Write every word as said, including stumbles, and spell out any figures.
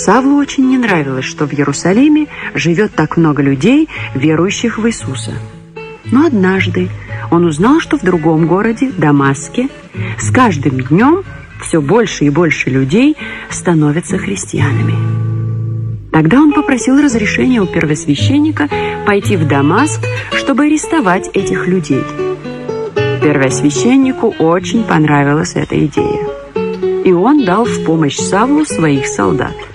Савлу очень не нравилось, что в Иерусалиме живет так много людей, верующих в Иисуса. Но однажды он узнал, что в другом городе, Дамаске, с каждым днем все больше и больше людей становятся христианами. Тогда он попросил разрешения у первосвященника пойти в Дамаск, чтобы арестовать этих людей. Первосвященнику очень понравилась эта идея, и он дал в помощь Савлу своих солдат.